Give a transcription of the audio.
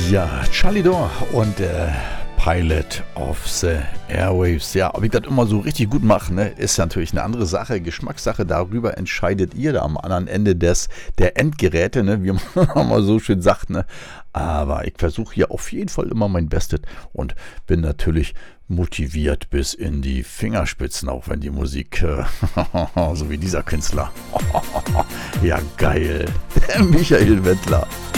Ja, Charlie Dore und Pilot of the Airwaves. Ja, ob ich das immer so richtig gut mache, ne, ist natürlich eine andere Sache, Geschmackssache. Darüber entscheidet ihr da am anderen Ende der Endgeräte, ne, wie man mal so schön sagt. Ne. Aber ich versuche hier auf jeden Fall immer mein Bestes und bin natürlich motiviert bis in die Fingerspitzen, auch wenn die Musik, so wie dieser Künstler. Ja, geil. Der Michael Wendler.